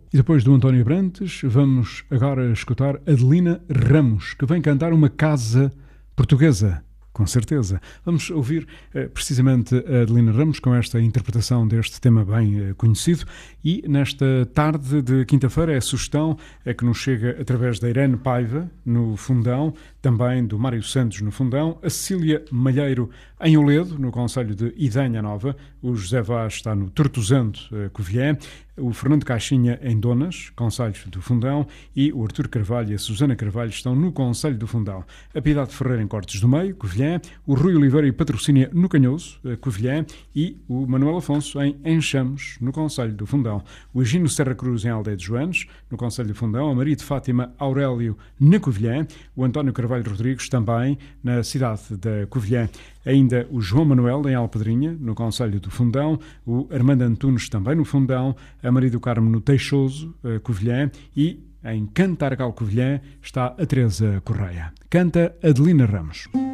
E depois do António Abrantes, vamos agora escutar Adelina Ramos, que vem cantar uma casa portuguesa. Com certeza. Vamos ouvir precisamente a Adelina Ramos com esta interpretação deste tema bem conhecido. E nesta tarde de quinta-feira é a sugestão que nos chega através da Irene Paiva, no Fundão, também do Mário Santos, no Fundão, a Cecília Malheiro, em Oledo, no concelho de Idanha Nova, o José Vaz está no Tortozando, Covilhã, o Fernando Caixinha em Donas, concelho do Fundão, e o Artur Carvalho e a Susana Carvalho estão no concelho do Fundão. A Piedade Ferreira em Cortes do Meio, Covilhã, o Rui Oliveira e Patrocínia no Canhoso, Covilhã, e o Manuel Afonso em Enxamos, no concelho do Fundão. O Egino Serra Cruz em Aldeia de Joanes, no concelho do Fundão, a Maria de Fátima Aurélio na Covilhã, o António Carvalho Rodrigues também na cidade da Covilhã. Ainda o João Manuel em Alpedrinha, no concelho do Fundão, o Armando Antunes também no Fundão, a Maria do Carmo no Teixoso, Covilhã, e em Cantargal, Covilhã, está a Teresa Correia. Canta Adelina Ramos.